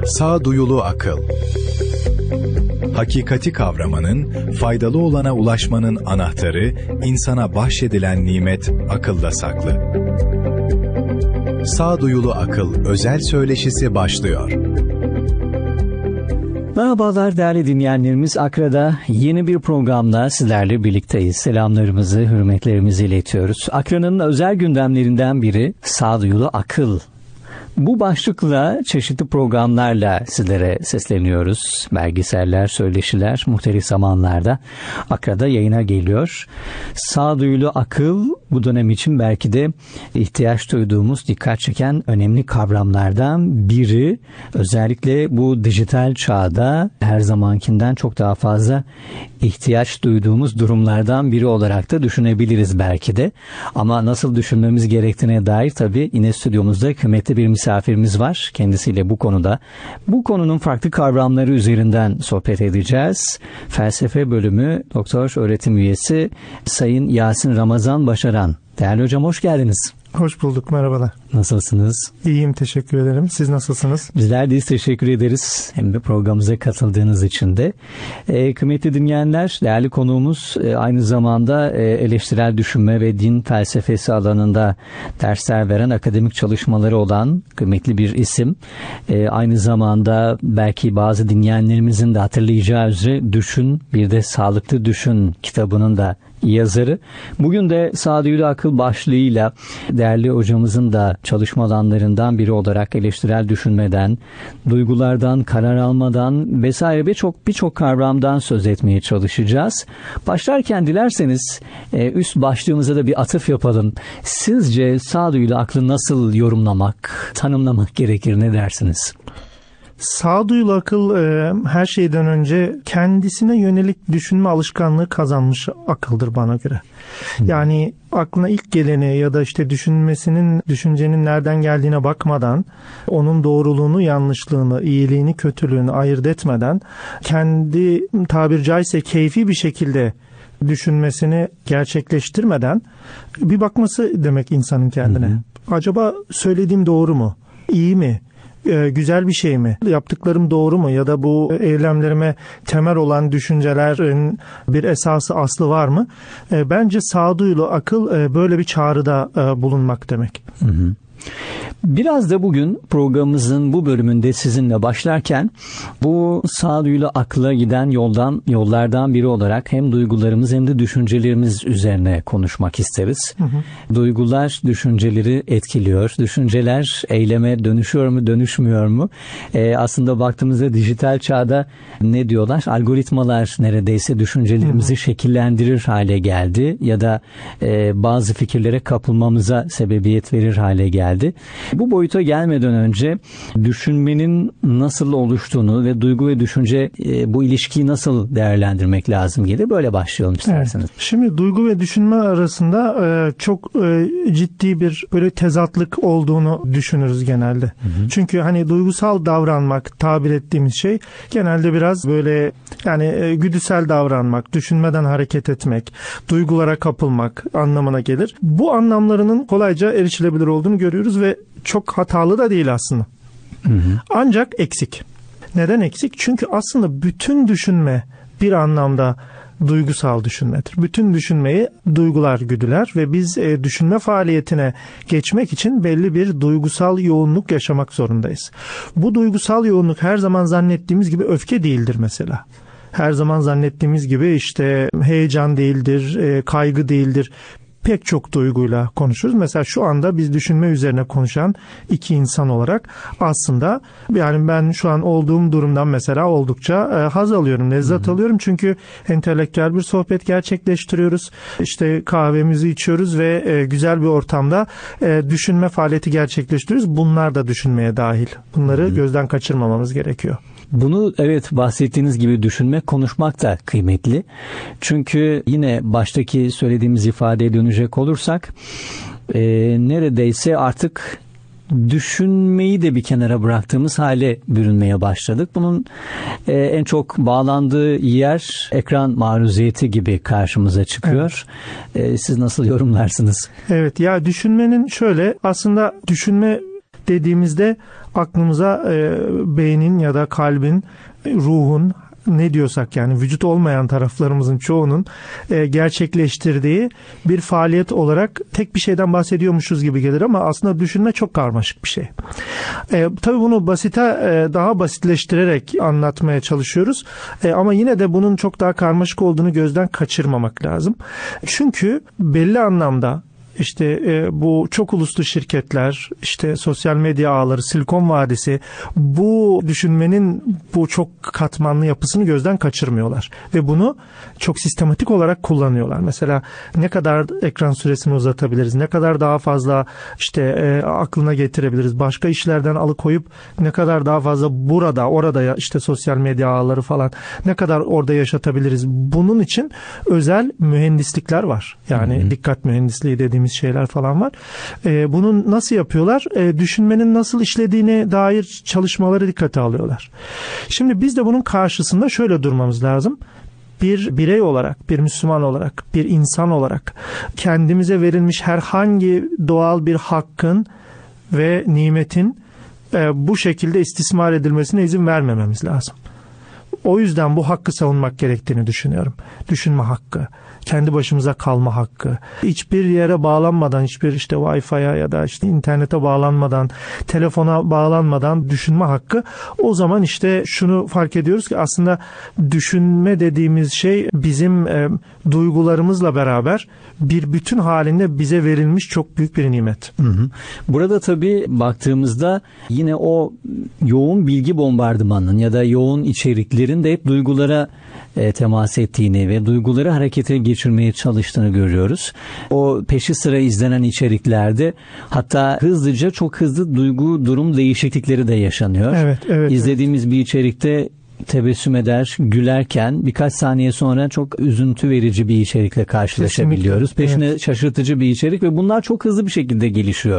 Sağduyulu akıl. Hakikati kavramanın, faydalı olana ulaşmanın anahtarı, insana bahşedilen nimet akılda saklı. Sağduyulu akıl özel söyleşisi başlıyor. Merhabalar değerli dinleyenlerimiz, Akra'da yeni bir programla sizlerle birlikteyiz. Selamlarımızı, hürmetlerimizi iletiyoruz. Akra'nın özel gündemlerinden biri Sağduyulu akıl. Bu başlıkla çeşitli programlarla sizlere sesleniyoruz. Belgeseller, söyleşiler muhtelif zamanlarda Akra'da yayına geliyor. Sağduyulu akıl bu dönem için belki de ihtiyaç duyduğumuz, dikkat çeken önemli kavramlardan biri. Özellikle bu dijital çağda her zamankinden çok daha fazla ihtiyaç duyduğumuz durumlardan biri olarak da düşünebiliriz belki de. Ama nasıl düşünmemiz gerektiğine dair tabii yine stüdyomuzda kıymetli bir misafirimiz var. Kendisiyle bu konunun farklı kavramları üzerinden sohbet edeceğiz. Felsefe bölümü doktor öğretim üyesi Sayın Yasin Ramazan Başaran. Değerli hocam, hoş geldiniz. Hoş bulduk, merhabalar. Nasılsınız? İyiyim, teşekkür ederim. Siz nasılsınız? Bizler de teşekkür ederiz. Hem de programımıza katıldığınız için de. Kıymetli dinleyenler, değerli konuğumuz aynı zamanda eleştirel düşünme ve din felsefesi alanında dersler veren, akademik çalışmaları olan kıymetli bir isim. Aynı zamanda belki bazı dinleyenlerimizin de hatırlayacağı üzere Düşün, bir de Sağlıklı Düşün kitabının da yazarı. Bugün de Sağduyulu akıl başlığıyla değerli hocamızın da çalışma alanlarından biri olarak eleştirel düşünmeden, duygulardan, karar almadan vesaire birçok kavramdan söz etmeye çalışacağız. Başlarken dilerseniz üst başlığımıza da bir atıf yapalım. Sizce sağduyulu aklı nasıl yorumlamak, tanımlamak gerekir, ne dersiniz? Sağduyulu akıl her şeyden önce kendisine yönelik düşünme alışkanlığı kazanmış akıldır bana göre. Yani aklına ilk geleni ya da işte düşüncenin nereden geldiğine bakmadan, onun doğruluğunu, yanlışlığını, iyiliğini, kötülüğünü ayırt etmeden kendi tabiri caizse keyfi bir şekilde düşünmesini gerçekleştirmeden bir bakması demek insanın kendine. Acaba söylediğim doğru mu? İyi mi? Güzel bir şey mi? Yaptıklarım doğru mu? Ya da bu eylemlerime temel olan düşüncelerin bir esası, aslı var mı? Bence sağduyulu akıl böyle bir çağrıda bulunmak demek. Biraz da bugün programımızın bu bölümünde sizinle başlarken bu sağduyulu akla giden yollardan biri olarak hem duygularımız hem de düşüncelerimiz üzerine konuşmak isteriz. Duygular düşünceleri etkiliyor. Düşünceler eyleme dönüşüyor mu, dönüşmüyor mu? Aslında baktığımızda dijital çağda ne diyorlar? Algoritmalar neredeyse düşüncelerimizi şekillendirir hale geldi ya da bazı fikirlere kapılmamıza sebebiyet verir hale geldi. Bu boyuta gelmeden önce düşünmenin nasıl oluştuğunu ve duygu ve düşünce bu ilişkiyi nasıl değerlendirmek lazım diye de böyle başlayalım isterseniz. Evet. Şimdi duygu ve düşünme arasında çok ciddi bir böyle tezatlık olduğunu düşünürüz genelde. Çünkü hani duygusal davranmak, tabir ettiğimiz şey genelde biraz böyle yani güdüsel davranmak, düşünmeden hareket etmek, duygulara kapılmak anlamına gelir. Bu anlamlarının kolayca erişilebilir olduğunu görüyoruz ve çok hatalı da değil aslında. Ancak eksik. Neden eksik? Çünkü aslında bütün düşünme bir anlamda duygusal düşünmedir. Bütün düşünmeyi duygular güdüler ve biz düşünme faaliyetine geçmek için belli bir duygusal yoğunluk yaşamak zorundayız. Bu duygusal yoğunluk her zaman zannettiğimiz gibi öfke değildir mesela. Her zaman zannettiğimiz gibi işte heyecan değildir, kaygı değildir. Pek çok duyguyla konuşuruz. Mesela şu anda biz düşünme üzerine konuşan iki insan olarak aslında yani ben şu an olduğum durumdan mesela oldukça haz alıyorum, lezzet alıyorum. Çünkü entelektüel bir sohbet gerçekleştiriyoruz. İşte kahvemizi içiyoruz ve güzel bir ortamda düşünme faaliyeti gerçekleştiriyoruz. Bunlar da düşünmeye dahil. Bunları gözden kaçırmamamız gerekiyor. Bunu evet bahsettiğiniz gibi düşünmek, konuşmak da kıymetli. Çünkü yine baştaki söylediğimiz ifadeye dönecek olursak neredeyse artık düşünmeyi de bir kenara bıraktığımız hale bürünmeye başladık. Bunun en çok bağlandığı yer ekran maruziyeti gibi karşımıza çıkıyor. Evet. Siz nasıl yorumlarsınız? Evet, ya düşünmenin şöyle aslında düşünme dediğimizde aklımıza beynin ya da kalbin, ruhun, ne diyorsak yani vücut olmayan taraflarımızın çoğunun gerçekleştirdiği bir faaliyet olarak tek bir şeyden bahsediyormuşuz gibi gelir ama aslında düşünme çok karmaşık bir şey. Tabii bunu daha basitleştirerek anlatmaya çalışıyoruz. Ama yine de bunun çok daha karmaşık olduğunu gözden kaçırmamak lazım. Çünkü belli anlamda İşte bu çok uluslu şirketler, işte sosyal medya ağları, Silikon Vadisi bu düşünmenin bu çok katmanlı yapısını gözden kaçırmıyorlar. Ve bunu çok sistematik olarak kullanıyorlar. Mesela ne kadar ekran süresini uzatabiliriz, ne kadar daha fazla işte aklına getirebiliriz, başka işlerden alıkoyup ne kadar daha fazla orada işte sosyal medya ağları falan ne kadar orada yaşatabiliriz. Bunun için özel mühendislikler var. Yani dikkat mühendisliği dediğimiz şeyler falan var. Bunu nasıl yapıyorlar? Düşünmenin nasıl işlediğine dair çalışmaları dikkate alıyorlar. Şimdi biz de bunun karşısında şöyle durmamız lazım. Bir birey olarak, bir Müslüman olarak, bir insan olarak kendimize verilmiş herhangi doğal bir hakkın ve nimetin bu şekilde istismar edilmesine izin vermememiz lazım. O yüzden bu hakkı savunmak gerektiğini düşünüyorum. Düşünme hakkı, kendi başımıza kalma hakkı, hiçbir yere bağlanmadan, hiçbir işte Wi-Fi'ye ya da işte internete bağlanmadan, telefona bağlanmadan düşünme hakkı. O zaman işte şunu fark ediyoruz ki aslında düşünme dediğimiz şey bizim duygularımızla beraber bir bütün halinde bize verilmiş çok büyük bir nimet. Burada tabii baktığımızda yine o yoğun bilgi bombardımanının ya da yoğun içeriklerin de hep duygulara temas ettiğini ve duyguları harekete geçirmeye çalıştığını görüyoruz. O peşi sıra izlenen içeriklerde hatta çok hızlı duygu durum değişiklikleri de yaşanıyor. Evet, İzlediğimiz bir içerikte tebessüm eder, gülerken birkaç saniye sonra çok üzüntü verici bir içerikle karşılaşabiliyoruz. Kesinlikle. Peşine şaşırtıcı bir içerik ve bunlar çok hızlı bir şekilde gelişiyor.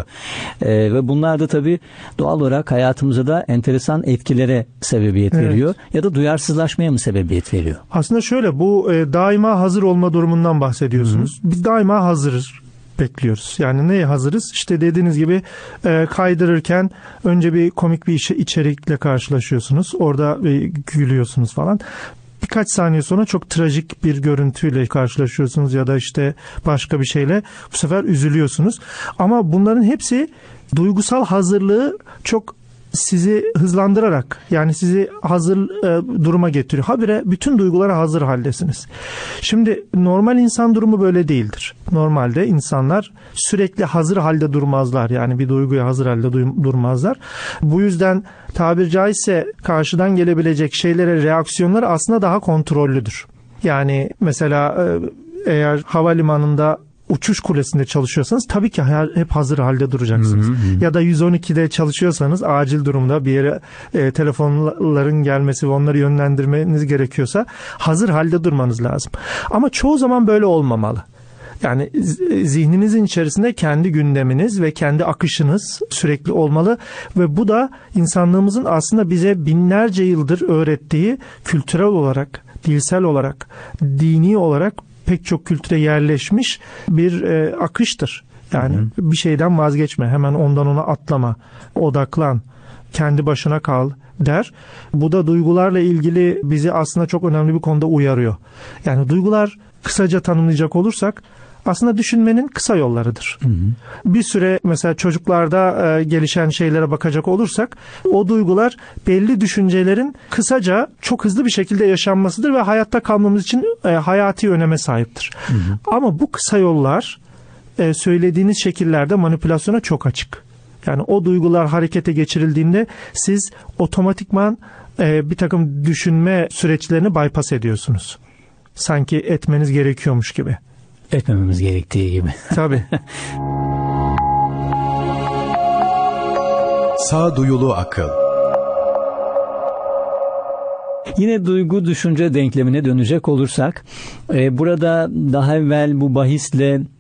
Ve bunlar da tabii doğal olarak hayatımıza da enteresan etkilere sebebiyet veriyor. Ya da duyarsızlaşmaya mı sebebiyet veriyor? Aslında şöyle, bu daima hazır olma durumundan bahsediyorsunuz. Biz daima hazırız. Bekliyoruz. Yani neye hazırız? İşte dediğiniz gibi kaydırırken önce bir komik bir içerikle karşılaşıyorsunuz. Orada gülüyorsunuz falan. Birkaç saniye sonra çok trajik bir görüntüyle karşılaşıyorsunuz ya da işte başka bir şeyle bu sefer üzülüyorsunuz. Ama bunların hepsi duygusal hazırlığı çok sizi hızlandırarak, yani sizi hazır duruma getiriyor. Habire bütün duygulara hazır haldesiniz. Şimdi normal insan durumu böyle değildir. Normalde insanlar sürekli hazır halde durmazlar. Yani bir duyguya hazır halde durmazlar. Bu yüzden tabiri caizse karşıdan gelebilecek şeylere reaksiyonlar aslında daha kontrollüdür. Yani mesela eğer havalimanında uçuş kulesinde çalışıyorsanız tabii ki hep hazır halde duracaksınız. Ya da 112'de çalışıyorsanız acil durumda bir yere telefonların gelmesi ve onları yönlendirmeniz gerekiyorsa hazır halde durmanız lazım. Ama çoğu zaman böyle olmamalı. Yani zihninizin içerisinde kendi gündeminiz ve kendi akışınız sürekli olmalı ve bu da insanlığımızın aslında bize binlerce yıldır öğrettiği kültürel olarak, dilsel olarak, dini olarak pek çok kültüre yerleşmiş bir akıştır. Yani bir şeyden vazgeçme, hemen ondan ona atlama, odaklan, kendi başına kal der. Bu da duygularla ilgili bizi aslında çok önemli bir konuda uyarıyor. Yani duygular, kısaca tanımlayacak olursak, aslında düşünmenin kısa yollarıdır. Bir süre mesela çocuklarda gelişen şeylere bakacak olursak, o duygular belli düşüncelerin kısaca çok hızlı bir şekilde yaşanmasıdır ve hayatta kalmamız için hayati öneme sahiptir. Ama bu kısa yollar söylediğiniz şekillerde manipülasyona çok açık. Yani o duygular harekete geçirildiğinde siz otomatikman bir takım düşünme süreçlerini bypass ediyorsunuz. Sanki etmeniz gerekiyormuş gibi. Etmememiz gerektiği gibi. Tabii. Sağduyulu akıl. Yine duygu düşünce denklemine dönecek olursak, burada daha evvel bu bahisle